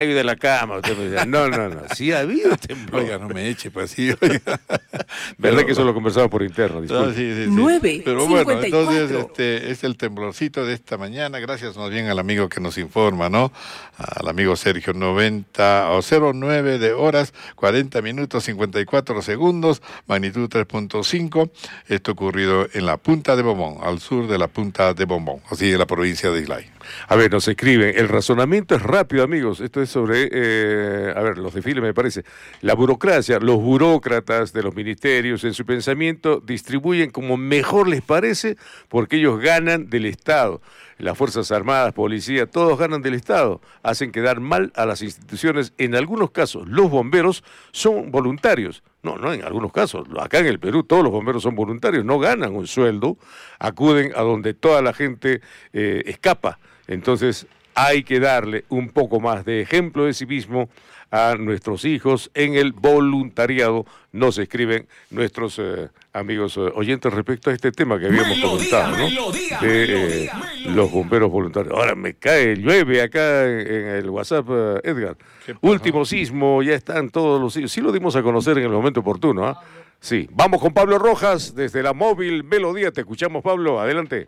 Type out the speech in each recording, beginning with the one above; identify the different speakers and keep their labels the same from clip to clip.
Speaker 1: de la cama. Usted me decía, no, sí ha habido temblor.
Speaker 2: Oiga, no me eche, pues sí, oiga.
Speaker 1: ¿Verdad que eso lo conversamos por interno?
Speaker 2: No, sí.
Speaker 3: 9,
Speaker 2: Pero bueno,
Speaker 3: 54.
Speaker 2: entonces es el temblorcito de esta mañana. Gracias más bien al amigo que nos informa, ¿no? Al amigo Sergio, 90 o 09 de horas, 40 minutos, 54 segundos, magnitud 3.5. Esto ocurrido en la Punta de Bombón, al sur de la Punta de Bombón, así de la provincia de Islay.
Speaker 1: A ver, nos escriben, el razonamiento es rápido, amigos. Esto es sobre, los desfiles me parece. La burocracia, los burócratas de los ministerios, en su pensamiento, distribuyen como mejor les parece porque ellos ganan del Estado. Las Fuerzas Armadas, Policía, todos ganan del Estado. Hacen quedar mal a las instituciones. En algunos casos, los bomberos son voluntarios. No, en algunos casos. Acá en el Perú todos los bomberos son voluntarios, no ganan un sueldo, acuden a donde toda la gente escapa. Entonces hay que darle un poco más de ejemplo de civismo a nuestros hijos en el voluntariado. Nos escriben nuestros amigos oyentes respecto a este tema que habíamos comentado, ¿no? De los bomberos voluntarios. Ahora me cae, llueve acá en el WhatsApp, Edgar. Último sismo, ya están todos los sismos. Sí lo dimos a conocer en el momento oportuno, ¿ah? Sí, vamos con Pablo Rojas desde la móvil Melodía. Te escuchamos, Pablo, adelante.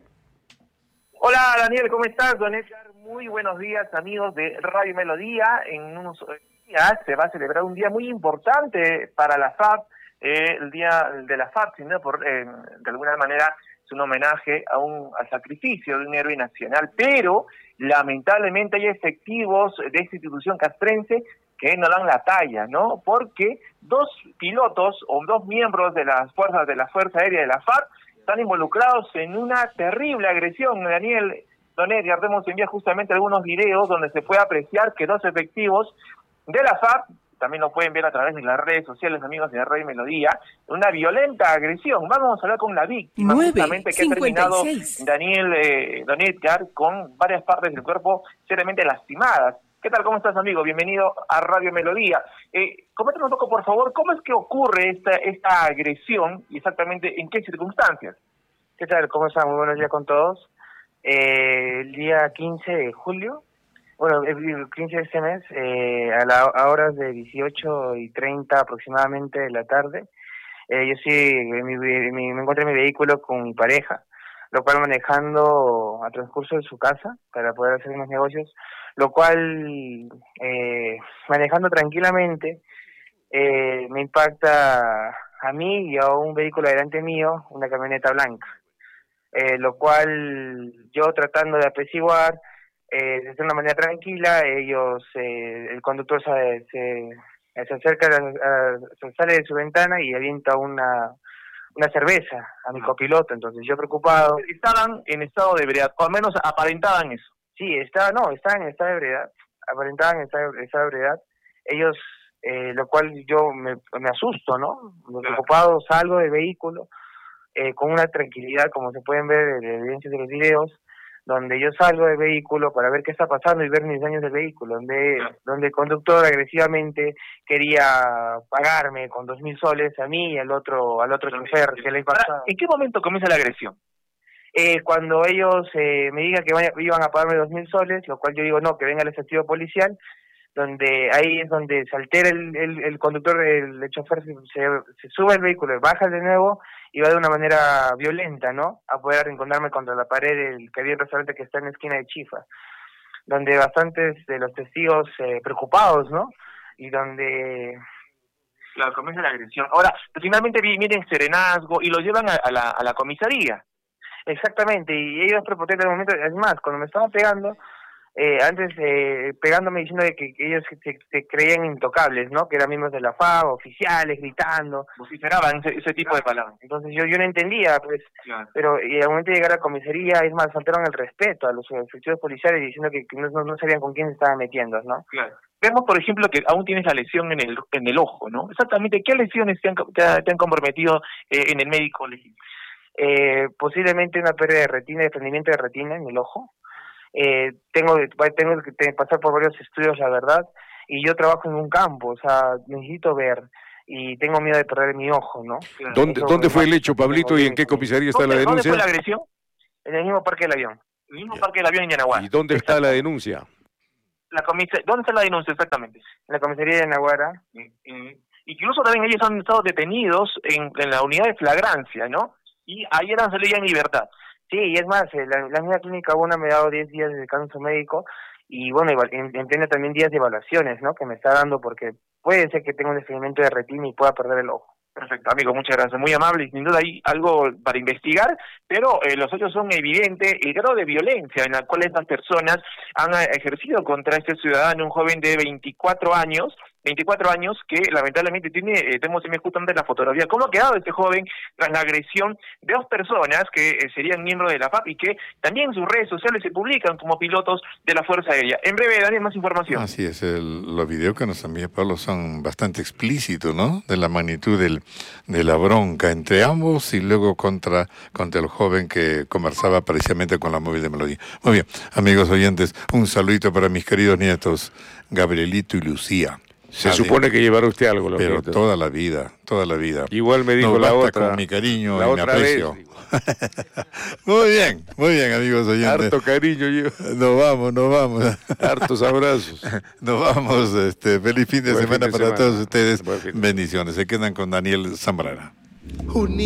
Speaker 4: Hola Daniel, ¿cómo estás? Don Edgar, muy buenos días amigos de Radio Melodía. En unos días se va a celebrar un día muy importante para la FARC, el Día de la FARC, sino de alguna manera es un homenaje al sacrificio de un héroe nacional, pero lamentablemente hay efectivos de esta institución castrense que no dan la talla, ¿no? Porque dos pilotos o dos miembros de las fuerzas de la Fuerza Aérea de la FARC están involucrados en una terrible agresión. Daniel, don Edgar, hemos enviado justamente algunos videos donde se puede apreciar que dos efectivos de la FARC, también lo pueden ver a través de las redes sociales, amigos de Radio Melodía, una violenta agresión. Vamos a hablar con la víctima, justamente que ha terminado, Daniel, don Edgar, con varias partes del cuerpo seriamente lastimadas. ¿Qué tal? ¿Cómo estás, amigo? Bienvenido a Radio Melodía. Coméntanos un poco, por favor, ¿cómo es que ocurre esta agresión y exactamente en qué circunstancias?
Speaker 5: ¿Qué tal? ¿Cómo están? Muy buenos días con todos. El día 15 de julio, bueno, el 15 de este mes, a horas de 18:30 aproximadamente de la tarde, yo sí me encontré en mi vehículo con mi pareja, lo cual manejando a transcurso de su casa para poder hacer unos negocios, lo cual manejando tranquilamente me impacta a mí y a un vehículo delante mío, una camioneta blanca, lo cual yo tratando de apaciguar de una manera tranquila, el conductor se acerca, se sale de su ventana y avienta una cerveza a mi copiloto. Entonces yo preocupado.
Speaker 4: Estaban en estado de ebriedad, o al menos aparentaban eso.
Speaker 5: Sí, estaban en estado de ebriedad, aparentaban en estado de ebriedad. Ellos, lo cual yo me asusto, ¿no? Preocupado, salgo del vehículo con una tranquilidad, como se pueden ver en la evidencia de los videos, donde yo salgo del vehículo para ver qué está pasando y ver mis daños del vehículo, donde el conductor agresivamente quería pagarme con 2.000 soles a mí y al otro chofer que le impactaba.
Speaker 4: ¿En qué momento comienza la agresión?
Speaker 5: Cuando ellos me digan que iban a pagarme 2.000 soles, lo cual yo digo no, que venga el efectivo policial, donde ahí es donde se altera el conductor, el chofer se sube al vehículo, baja de nuevo y va de una manera violenta, ¿no? A poder arrinconarme contra la pared que había un restaurante que está en la esquina de Chifa, donde bastantes de los testigos preocupados, ¿no? Y donde...
Speaker 4: Claro, comienza la agresión. Ahora, finalmente vienen serenazgo y lo llevan a la comisaría.
Speaker 5: Exactamente, y ellos prepotentes al momento, es más, cuando me estaban pegando, pegándome diciendo de que ellos se creían intocables, ¿no? Que eran miembros de la FAO, oficiales, gritando.
Speaker 4: Vociferaban ese tipo de palabras.
Speaker 5: Entonces yo no entendía, pues, claro. Pero al momento de llegar a la comisaría, es más, faltaron el respeto a los efectivos policiales diciendo que no sabían con quién se estaban metiendo, ¿no?
Speaker 4: Claro. Vemos, por ejemplo, que aún tienes la lesión en el ojo, ¿no? Exactamente, ¿qué lesiones te han comprometido en el médico legítimo?
Speaker 5: Posiblemente una pérdida de retina, desprendimiento de retina en el ojo. Tengo que pasar por varios estudios, la verdad, y yo trabajo en un campo, o sea, necesito ver y tengo miedo de perder mi ojo, ¿no?
Speaker 1: Claro. ¿Dónde fue el hecho, Pablito, y en qué comisaría está la denuncia?
Speaker 4: ¿Dónde fue la agresión?
Speaker 5: En el mismo Parque del Avión.
Speaker 4: El mismo Parque del Avión en Yanaguá.
Speaker 1: ¿Y dónde está la denuncia?
Speaker 4: ¿Dónde está la denuncia exactamente?
Speaker 5: En la comisaría de Naguara.
Speaker 4: Incluso también ellos han estado detenidos en la unidad de flagrancia, ¿no? Y ayer han salido en libertad.
Speaker 5: Sí, y es más, la misma clínica UNA me ha dado 10 días de descanso médico y bueno, entiendo también días de evaluaciones, ¿no? Que me está dando porque puede ser que tenga un desprendimiento de retina y pueda perder el ojo.
Speaker 4: Perfecto, amigo, muchas gracias. Muy amable y sin duda hay algo para investigar, pero los hechos son evidentes, el grado de violencia en la cual estas personas han ejercido contra este ciudadano, un joven de 24 años que lamentablemente tenemos justamente la fotografía. ¿Cómo ha quedado este joven tras la agresión de dos personas que serían miembros de la FAP y que también en sus redes sociales se publican como pilotos de la Fuerza Aérea? En breve, Daniel, más información.
Speaker 2: Así es, los videos que nos envía Pablo son bastante explícitos, ¿no? De la magnitud de la bronca entre ambos y luego contra el joven que conversaba precisamente con la móvil de Melodía. Muy bien, amigos oyentes, un saludito para mis queridos nietos, Gabrielito y Lucía.
Speaker 1: Se supone que llevará usted algo, los
Speaker 2: pero
Speaker 1: nietos.
Speaker 2: toda la vida.
Speaker 1: Igual me dijo
Speaker 2: no,
Speaker 1: la
Speaker 2: basta
Speaker 1: otra.
Speaker 2: con mi cariño
Speaker 1: la
Speaker 2: y mi
Speaker 1: otra
Speaker 2: aprecio. Muy bien, amigos oyentes.
Speaker 1: Harto cariño yo.
Speaker 2: Nos vamos.
Speaker 1: Hartos abrazos.
Speaker 2: Nos vamos. Feliz fin de semana para todos ustedes.
Speaker 1: Bendiciones.
Speaker 2: Bendiciones. Se quedan con Daniel Zambrana.